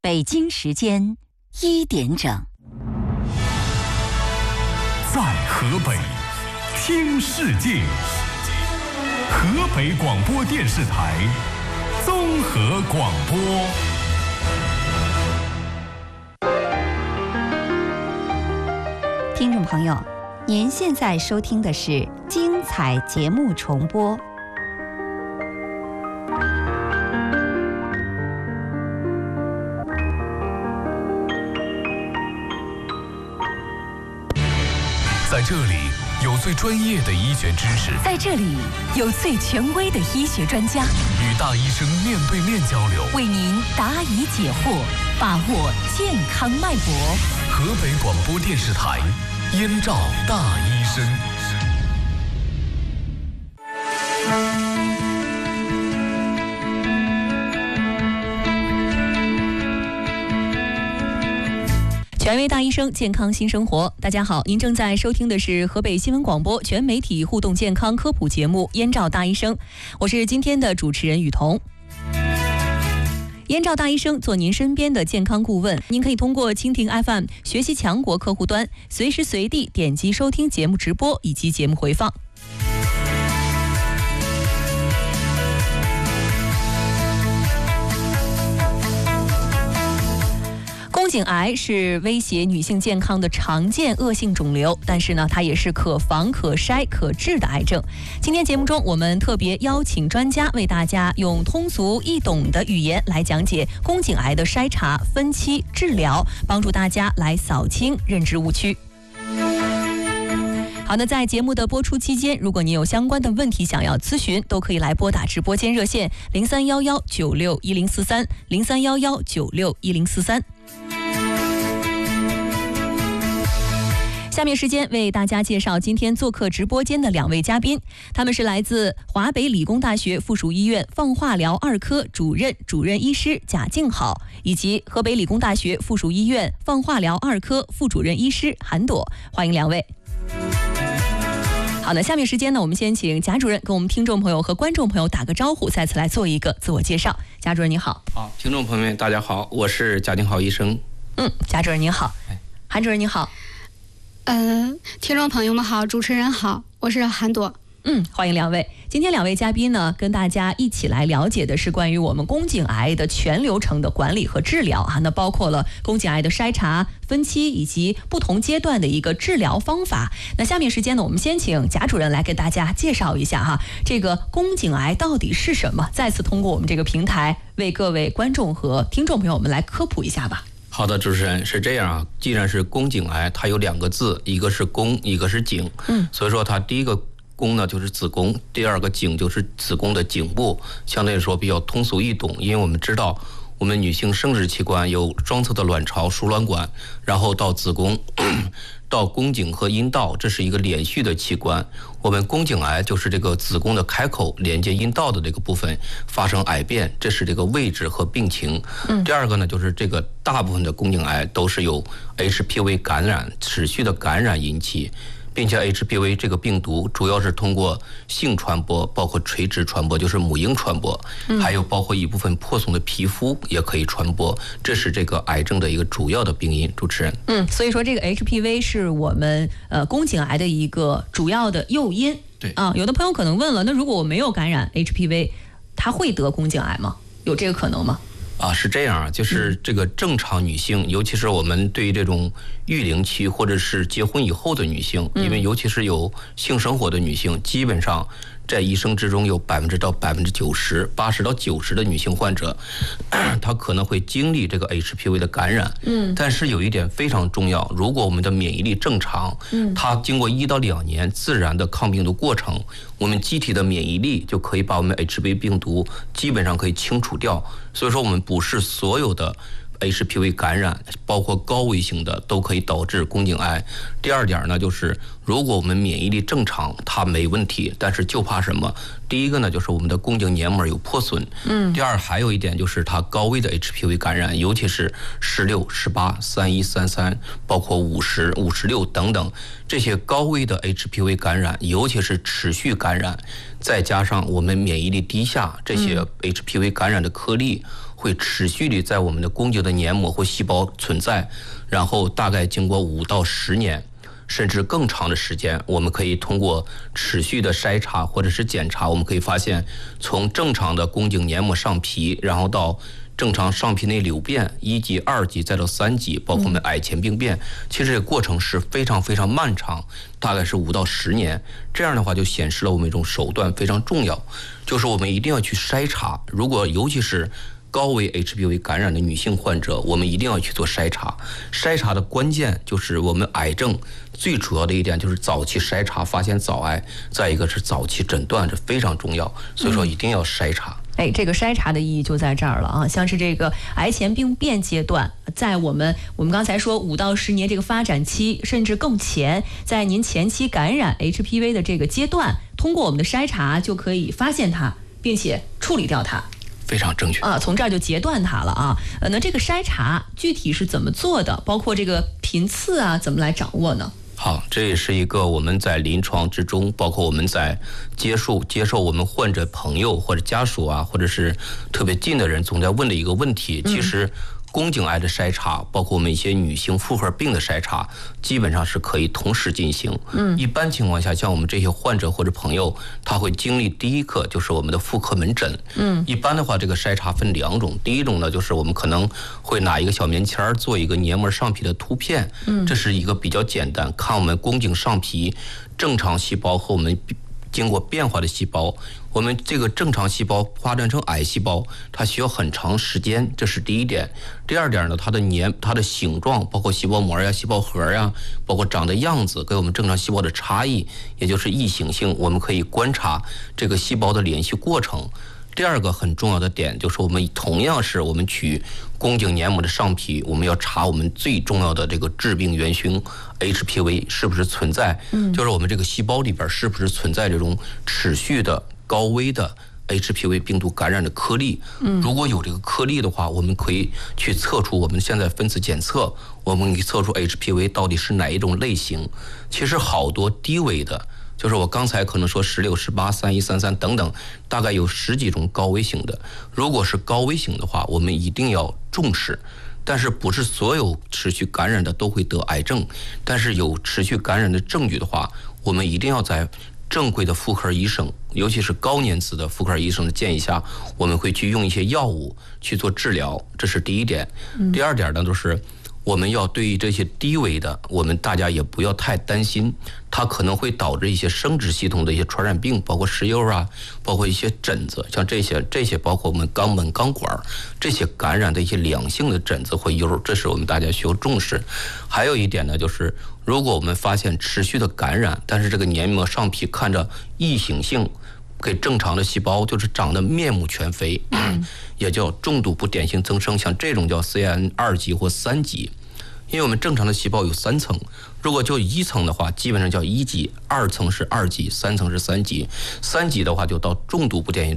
北京时间1点整， 在河北听世界，河北广播电视台综合广播。 听众朋友，您现在收听的是精彩节目重播。 在这里有最专业的医学知识， 在这里有最权威的医学专家， 与大医生面对面交流， 为您答疑解惑，把握健康脉搏。 河北广播电视台燕赵大医生。 权威大医生，健康新生活。大家好，您正在收听的是河北新闻广播全媒体互动健康科普节目《燕赵大医生》，我是今天的主持人雨桐。燕赵大医生做您身边的健康顾问，您可以通过蜻蜓 FM 学习强国客户端，随时随地点击收听节目直播以及节目回放。宫颈癌是威胁女性健康的常见恶性肿瘤，但是呢，它也是可防可筛可治的癌症。今天节目中，我们特别邀请专家为大家用通俗易懂的语言来讲解宫颈癌的筛查、分期、治疗，帮助大家来扫清认知误区。好的，在节目的播出期间，如果您有相关的问题想要咨询，都可以来拨打直播间热线0311961043 0311961043。下面时间为大家介绍今天做客直播间的两位嘉宾，他们是来自华北理工大学附属医院放化疗2科主任医师贾静好，以及河北理工大学附属医院放化疗2科副主任医师韩朵，欢迎两位。好的，下面时间呢，我们先请贾主任跟我们听众朋友和观众朋友打个招呼，再次来做一个自我介绍。贾主任你好。 好，听众朋友们大家好，我是贾静好医生。 贾主任您好。韩主任你好。 听众朋友们好，主持人好，我是韩朵。 欢迎两位。今天两位嘉宾呢，跟大家一起来了解的是关于我们宫颈癌的全流程的管理和治疗啊，那包括了宫颈癌的筛查、分期以及不同阶段的一个治疗方法。那下面时间呢，我们先请贾主任来给大家介绍一下哈，这个宫颈癌到底是什么？再次通过我们这个平台为各位观众和听众朋友们来科普一下吧。 好的，主持人是这样啊，既然是宫颈癌，它有2个字，一个是宫，一个是颈。所以说它第一个宫呢就是子宫，第二个颈就是子宫的颈部，相对来说比较通俗易懂。因为我们知道我们女性生殖器官有双侧的卵巢、输卵管，然后到子宫到宫颈和阴道，这是一个连续的器官。我们宫颈癌就是这个子宫的开口连接阴道的这个部分发生癌变，这是这个位置和病情。第二个呢，就是这个大部分的宫颈癌都是由 HPV 感染持续的感染引起，并且 HPV 这个病毒主要是通过性传播，包括垂直传播，就是母婴传播，还有包括一部分破损的皮肤也可以传播，这是这个癌症的一个主要的病因。主持人， 所以说这个 HPV 是我们宫颈癌的一个主要的诱因。 对啊，有的朋友可能问了，那如果我没有感染 HPV， 他会得宫颈癌吗？有这个可能吗？ 是这样啊，就是这个正常女性，尤其是我们对于这种育龄期或者是结婚以后的女性，因为尤其是有性生活的女性，基本上在一生之中有90%到90%、80%到90%的女性患者，她可能会经历这个 HPV 的感染。但是有一点非常重要，如果我们的免疫力正常，它经过1到2年自然的抗病毒过程，我们机体的免疫力就可以把我们 HPV 病毒基本上可以清除掉。所以说我们不是所有的HPV 感染，包括高危型的都可以导致宫颈癌。第二点呢，就是如果我们免疫力正常，它没问题，但是就怕什么？第一个呢，就是我们的宫颈黏膜有破损。第二，还有一点就是它高危的 HPV 感染，尤其是16、18、31、33，包括50、56等等这些高危的 HPV 感染，尤其是持续感染，再加上我们免疫力低下，这些 HPV 感染的颗粒会持续的在我们的宫颈的黏膜或细胞存在，然后大概经过5到10年。甚至更长的时间，我们可以通过持续的筛查或者是检查，我们可以发现，从正常的宫颈黏膜上皮，然后到正常上皮内瘤变1级、2级，再到3级，包括我们癌前病变，其实这个过程是非常非常漫长，大概是5到10年。这样的话就显示了我们一种手段非常重要，就是我们一定要去筛查，如果尤其是高危 HPV 感染的女性患者，我们一定要去做筛查。筛查的关键就是我们癌症最主要的一点就是早期筛查，发现早癌；再一个是早期诊断，这非常重要。所以说一定要筛查。 这个筛查的意义就在这儿了啊！像是这个癌前病变阶段，在我们刚才说5到10年这个发展期，甚至更前，在您前期感染 HPV 的这个阶段，通过我们的筛查就可以发现它，并且处理掉它。 非常正确啊，从这儿就截断它了啊。那这个筛查具体是怎么做的？包括这个频次啊，怎么来掌握呢？ 好，这也是一个我们在临床之中，包括我们在接受我们患者朋友或者家属啊，或者是特别近的人总在问的一个问题。其实宫颈癌的筛查，包括我们一些女性妇科病的筛查，基本上是可以同时进行。一般情况下，像我们这些患者或者朋友，他会经历第一个就是我们的妇科门诊。一般的话，这个筛查分2种，第一种呢，就是我们可能会拿一个小棉签做一个黏膜上皮的突片，这是一个比较简单，看我们宫颈上皮正常细胞和我们经过变化的细胞，我们这个正常细胞发展成癌细胞，它需要很长时间，这是第一点。第二点呢，它的形状，包括细胞膜呀、细胞核呀，包括长的样子，跟我们正常细胞的差异，也就是异形性，我们可以观察这个细胞的联系过程。第二个很重要的点就是我们同样是我们取宫颈黏膜的上皮，我们要查我们最重要的这个致病元凶 HPV 是不是存在，就是我们这个细胞里边是不是存在这种持续的高危的 HPV 病毒感染的颗粒。如果有这个颗粒的话，我们可以去测出，我们现在分子检测，我们可以测出 HPV 到底是哪一种类型。其实好多低危的，就是我刚才可能说16、18、31、33等等，大概有10几种高危型的。如果是高危型的话，我们一定要重视。但是不是所有持续感染的都会得癌症，但是有持续感染的证据的话，我们一定要在正规的妇科医生，尤其是高年资的妇科医生的建议下，我们会去用一些药物去做治疗，这是第一点。第二点呢，就是我们要对于这些低危的，我们大家也不要太担心，它可能会导致一些生殖系统的一些传染病，包括石疣啊，包括一些疹子，像这些包括我们肛门、肛管这些感染的一些良性的疹子或疣，这是我们大家需要重视。还有一点呢，就是如果我们发现持续的感染，但是这个黏膜上皮看着异形性，给正常的细胞就是长得面目全非，也叫重度不典型增生，像这种叫 CIN 2级或3级。因为我们正常的细胞有3层，如果就1层的话，基本上叫1级；2层是2级；3层是3级；3级的话就到重度不典型